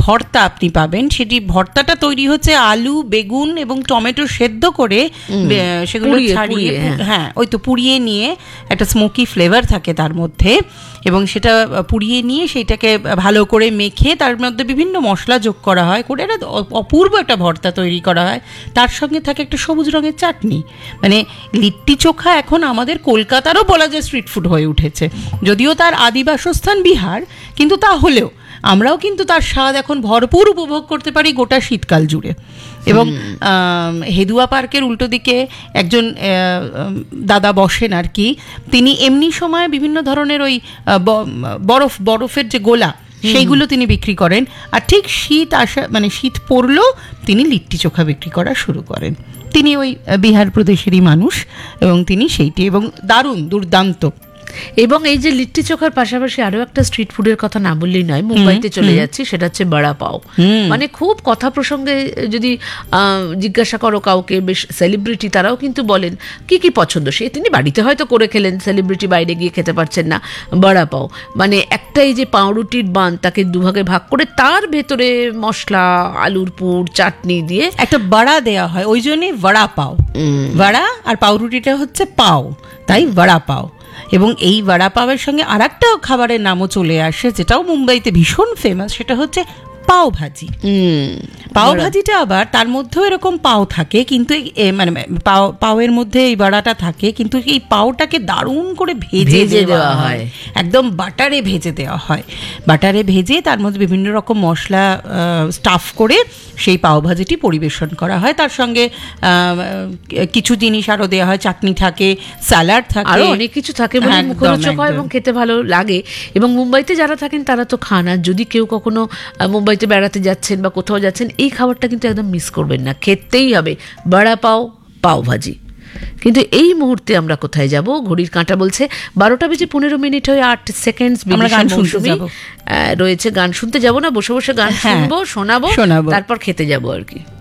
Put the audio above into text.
ভর্তা আপনি পাবেন, সেটি ভর্তাটা তৈরি হচ্ছে আলু, বেগুন এবং টমেটো সেদ্ধ করে সেগুলো ছাড়িয়ে, হ্যাঁ ওই তো পুড়িয়ে নিয়ে একটা স্মোকি ফ্লেভার থাকে তার মধ্যে, এবং সেটা পুড়িয়ে নিয়ে সেইটাকে ভালো করে মেখে তার মধ্যে বিভিন্ন মশলা যোগ করা হয়, করে একটা অপূর্ব একটা ভর্তা তৈরি করা হয়। তার সঙ্গে থাকে একটা সবুজ রঙের চাটনি। মানে লিট্টি চোখা এখন আমাদের কলকাতারও বলা যায় স্ট্রিট ফুড হয়ে উঠেছে, যদিও তার আদি বাসস্থান বিহার, কিন্তু তাহলেও আমরাও কিন্তু তার স্বাদ এখন ভরপুর উপভোগ করতে পারি গোটা শীতকাল জুড়ে। এবং হেদুয়া পার্কের উল্টো দিকে একজন দাদা বসেন আর কি, তিনি এমনি সময় বিভিন্ন ধরনের ওই বরফের যে গোলা সেইগুলো তিনি বিক্রি করেন, আর ঠিক শীত আসা মানে শীত পড়লেও তিনি লিট্টি চোখা বিক্রি করা শুরু করেন। তিনি ওই বিহার প্রদেশেরই মানুষ এবং তিনি সেইটি, এবং দারুণ দুর্দান্ত। এবং এই যে লিট্টি চোখার পাশাপাশি আরো একটা স্ট্রিট ফুডের কথা না বললেই নয়, মুম্বাইতে চলে যাচ্ছি, সেটা হচ্ছে বড়া পাও। মানে খুব কথা প্রসঙ্গে যদি জিজ্ঞাসা করো কাউকে, বেশ সেলিব্রিটি, তারাও কিন্তু বলেন কি কি পছন্দ, সে তিনি বাড়িতে হয়তো করে খেলেন, সেলিব্রিটি বাইরে গিয়ে খেতে পারছেন না। বড়া পাও মানে একটাই যে পাউরুটির বান, তাকে দুভাগে ভাগ করে তার ভেতরে মশলা, আলুর পুর, চাটনি দিয়ে একটা বড়া দেওয়া হয়, ওই জন্যই বড়া পাও। বড়া আর পাউরুটিটা হচ্ছে পাও, তাই বড়া পাও। এবং এই বড়া পাওয়ের সঙ্গে আর একটা খাবারের নামও চলে আসে, যেটাও মুম্বাইতে ভীষণ ফেমাস, সেটা হচ্ছে পাও ভাজি। পাও ভাজিটা আবার তার মধ্যেও এরকম পাও থাকে, কিন্তু মানে পাওয়ের মধ্যে এই বড়াটা থাকে, কিন্তু এই পাওটাকে দারুণ করে ভেজে দেওয়া হয়, একদম বাটারে ভেজে দেওয়া হয়। বাটারে ভেজে তার মধ্যে বিভিন্ন রকম মশলা স্টাফ করে সেই পাও ভাজিটি পরিবেশন করা হয়। তার সঙ্গে কিছু জিনিস আরও দেওয়া হয়, চাটনি থাকে, স্যালাড থাকে, আরও অনেক কিছু থাকে, মানে মুখরোচক হয় এবং খেতে ভালো লাগে। এবং মুম্বাইতে যারা থাকেন তারা তো খান, আর যদি কেউ কখনো মুম্বাইতে বেড়াতে যাচ্ছেন বা কোথাও যাচ্ছেন, এই খাবারটা কিন্তু একদম মিস করবেন না, খেতেই হবে বড়া পাও, পাও ভাজি। কিন্তু এই মুহূর্তে আমরা কোথায় যাব? ঘড়ির কাঁটা বলছে 12:15 হয়ে 8 সেকেন্ড। রয়েছে, গান শুনতে যাব না, বসে বসে গান শুনবো, শোনাবো, তারপর খেতে যাবো আর কি।